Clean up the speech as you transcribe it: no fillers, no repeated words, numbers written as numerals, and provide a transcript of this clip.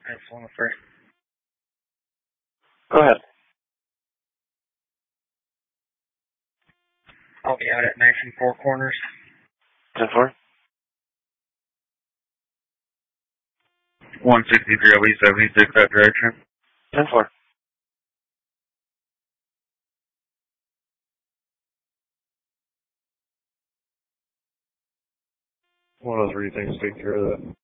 That's one of the first. Go ahead. I'll be out at knife and four corners. 10-4. 163, I'll be 76 that direction. 10-4. One of the three things take care of that.